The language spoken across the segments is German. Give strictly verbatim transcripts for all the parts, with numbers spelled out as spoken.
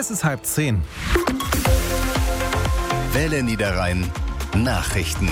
Es ist halb zehn. Welle Niederrhein Nachrichten.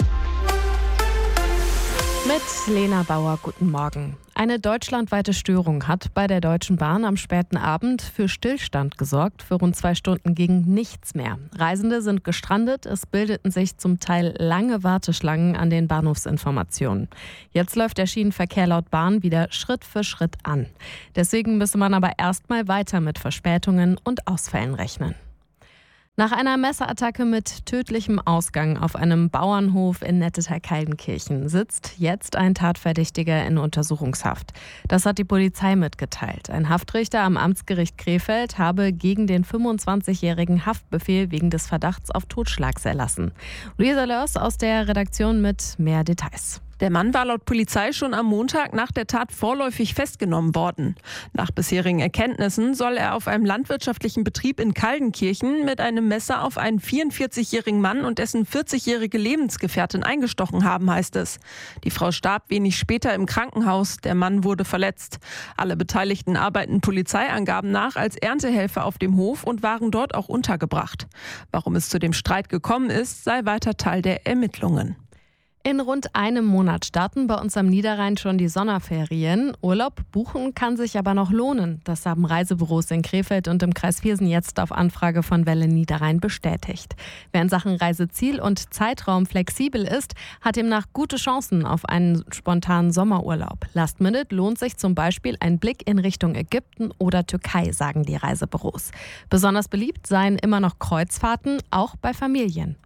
Mit Lena Bauer, guten Morgen. Eine deutschlandweite Störung hat bei der Deutschen Bahn am späten Abend für Stillstand gesorgt. Für rund zwei Stunden ging nichts mehr. Reisende sind gestrandet. Es bildeten sich zum Teil lange Warteschlangen an den Bahnhofsinformationen. Jetzt läuft der Schienenverkehr laut Bahn wieder Schritt für Schritt an. Deswegen müsse man aber erstmal weiter mit Verspätungen und Ausfällen rechnen. Nach einer Messerattacke mit tödlichem Ausgang auf einem Bauernhof in Nettetal-Kaldenkirchen sitzt jetzt ein Tatverdächtiger in Untersuchungshaft. Das hat die Polizei mitgeteilt. Ein Haftrichter am Amtsgericht Krefeld habe gegen den fünfundzwanzigjährigen Haftbefehl wegen des Verdachts auf Totschlags erlassen. Luisa Lörs aus der Redaktion mit mehr Details. Der Mann war laut Polizei schon am Montag nach der Tat vorläufig festgenommen worden. Nach bisherigen Erkenntnissen soll er auf einem landwirtschaftlichen Betrieb in Kaldenkirchen mit einem Messer auf einen vierundvierzigjährigen Mann und dessen vierzigjährige Lebensgefährtin eingestochen haben, heißt es. Die Frau starb wenig später im Krankenhaus, der Mann wurde verletzt. Alle Beteiligten arbeiten Polizeiangaben nach als Erntehelfer auf dem Hof und waren dort auch untergebracht. Warum es zu dem Streit gekommen ist, sei weiter Teil der Ermittlungen. In rund einem Monat starten bei uns am Niederrhein schon die Sommerferien. Urlaub buchen kann sich aber noch lohnen. Das haben Reisebüros in Krefeld und im Kreis Viersen jetzt auf Anfrage von Welle Niederrhein bestätigt. Wer in Sachen Reiseziel und Zeitraum flexibel ist, hat demnach gute Chancen auf einen spontanen Sommerurlaub. Last Minute lohnt sich zum Beispiel ein Blick in Richtung Ägypten oder Türkei, sagen die Reisebüros. Besonders beliebt seien immer noch Kreuzfahrten, auch bei Familien.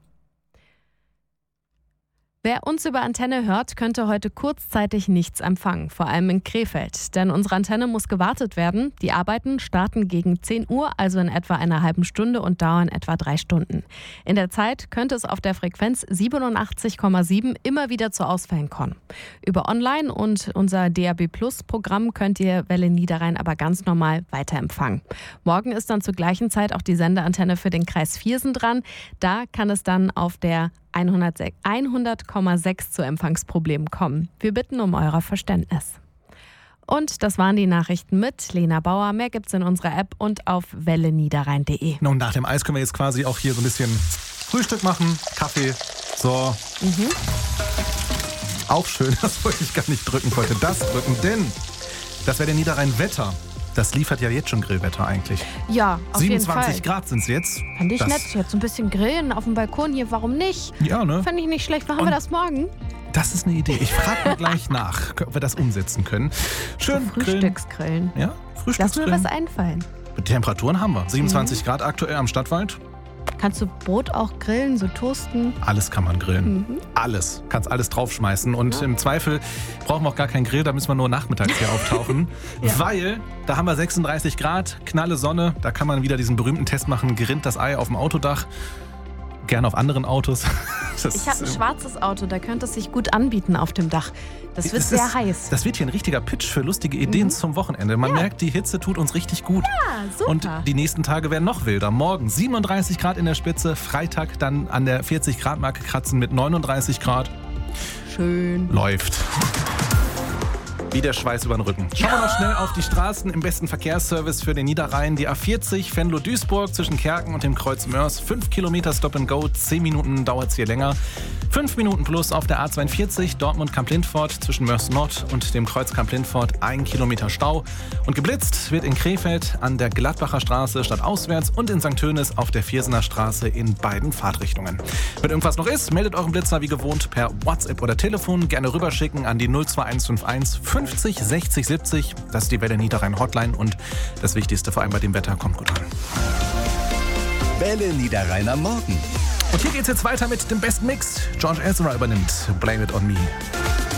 Wer uns über Antenne hört, könnte heute kurzzeitig nichts empfangen, vor allem in Krefeld. Denn unsere Antenne muss gewartet werden. Die Arbeiten starten gegen zehn Uhr, also in etwa einer halben Stunde und dauern etwa drei Stunden. In der Zeit könnte es auf der Frequenz siebenundachtzig Komma sieben immer wieder zu Ausfällen kommen. Über Online und unser D A B Plus Programm könnt ihr Welle Niederrhein aber ganz normal weiterempfangen. Morgen ist dann zur gleichen Zeit auch die Sendeantenne für den Kreis Viersen dran. Da kann es dann auf der hundert Komma sechs zu Empfangsproblemen kommen. Wir bitten um euer Verständnis. Und das waren die Nachrichten mit Lena Bauer. Mehr gibt's in unserer App und auf welle niederrhein punkt de. Und nach dem Eis können wir jetzt quasi auch hier so ein bisschen Frühstück machen, Kaffee. So. Mhm. Auch schön, das wollte ich gar nicht drücken, wollte das drücken, denn das wäre der Niederrhein-Wetter. Das liefert ja jetzt schon Grillwetter eigentlich. Ja, auf jeden Fall. siebenundzwanzig Grad sind es jetzt. Fand ich das nett. Jetzt so ein bisschen grillen auf dem Balkon hier. Warum nicht? Ja, ne? Fand ich nicht schlecht. Machen Und wir das morgen? Das ist eine Idee. Ich frage mal gleich nach, ob wir das umsetzen können. Schön so Frühstücksgrillen. Ja, Frühstücksgrillen. Lass mir was einfallen. Temperaturen haben wir. siebenundzwanzig mhm. Grad aktuell am Stadtwald. Kannst du Brot auch grillen, so toasten? Alles kann man grillen. Mhm. Alles. Kannst alles draufschmeißen. Und ja. im Zweifel brauchen wir auch gar keinen Grill, da müssen wir nur nachmittags hier auftauchen. Ja. Weil da haben wir sechsunddreißig Grad, knalle Sonne. Da kann man wieder diesen berühmten Test machen, gerinnt das Ei auf dem Autodach. Gerne auf anderen Autos. Das ich habe ein schwarzes Auto, da könnte es sich gut anbieten auf dem Dach. Das wird das sehr ist, heiß. Das wird hier ein richtiger Pitch für lustige Ideen mhm. zum Wochenende. Man ja. merkt, die Hitze tut uns richtig gut. Ja, super. Und die nächsten Tage werden noch wilder. Morgen siebenunddreißig Grad in der Spitze, Freitag dann an der vierzig Grad Marke kratzen mit neununddreißig Grad. Schön. Läuft. Wie der Schweiß über den Rücken. Schauen wir noch schnell auf die Straßen im besten Verkehrsservice für den Niederrhein. Die A vierzig Venlo-Duisburg zwischen Kerken und dem Kreuz Mörs. fünf Kilometer Stop and Go, zehn Minuten dauert es hier länger. fünf Minuten plus auf der A zweiundvierzig Dortmund-Kamp-Lindfort zwischen Mörs Nord und dem Kreuz Kamp-Lindfort. ein Kilometer Stau. Und geblitzt wird in Krefeld an der Gladbacher Straße stadtauswärts und in Sankt Tönis auf der Viersener Straße in beiden Fahrtrichtungen. Wenn irgendwas noch ist, meldet euren Blitzer wie gewohnt per WhatsApp oder Telefon. Gerne rüberschicken an die null zwei eins fünf eins fünfzig sechzig siebzig. Das ist die Welle Niederrhein Hotline und das Wichtigste vor allem bei dem Wetter kommt gut an. Welle Niederrhein am Morgen. Und hier geht's jetzt weiter mit dem besten Mix. George Ezra übernimmt Blame It On Me.